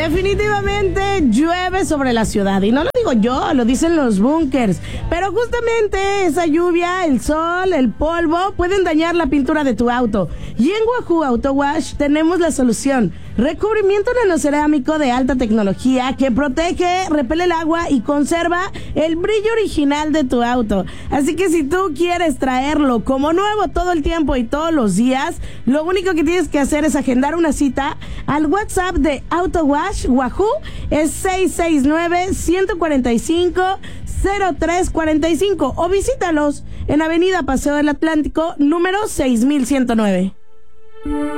Definitivamente llueve sobre la ciudad. Y no lo digo yo, lo dicen los bunkers. Pero justamente esa lluvia, el sol, el polvo pueden dañar la pintura de tu auto. Y en Wahoo Auto Wash tenemos la solución. Recubrimiento nanocerámico de alta tecnología que protege, repele el agua y conserva el brillo original de tu auto. Así que si tú quieres traerlo como nuevo todo el tiempo y todos los días, lo único que tienes que hacer es agendar una cita al WhatsApp de Auto Wash Wahoo. Es 669-145-0345 o visítalos en Avenida Paseo del Atlántico, número 6109.